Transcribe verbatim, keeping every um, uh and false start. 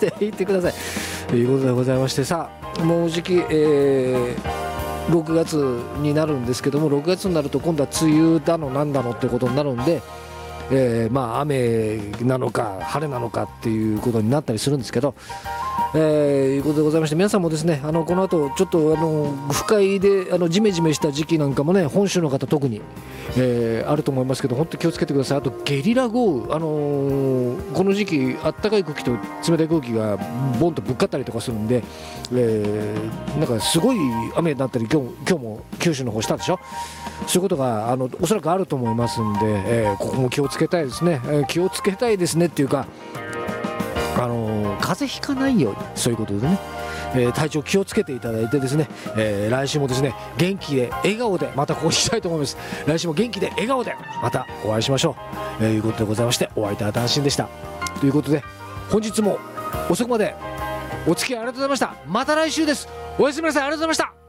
していってくださいということでございまして、さあもうじき、えー、ろくがつになるんですけども、ろくがつになると今度は梅雨だのなんだのってことになるんで、えー、まあ雨なのか晴れなのかっていうことになったりするんですけど、えー、いうことでございまして、皆さんもですね、あのこの後ちょっとあの不快であのジメジメした時期なんかもね、本州の方特に、えー、あると思いますけど、本当に気をつけてください。あとゲリラ豪雨、あのー、この時期あったかい空気と冷たい空気がボンとぶっかったりとかするんで、えー、なんかすごい雨になったり、今日今日も九州の方したでしょ。そういうことがあのおそらくあると思いますんで、えー、ここも気をつけたいですね、えー、気をつけたいですねっていうか、あのー、風邪ひかないように、そういうことでね、えー、体調気をつけていただいてですね、えー、来週もですね元気で笑顔でまたここにしたいと思います。来週も元気で笑顔でまたお会いしましょう、えー、いうことでございまして、お相手はダンシンでしたということで、本日も遅くまでお付き合いありがとうございました。また来週です。おやすみなさい。ありがとうございました。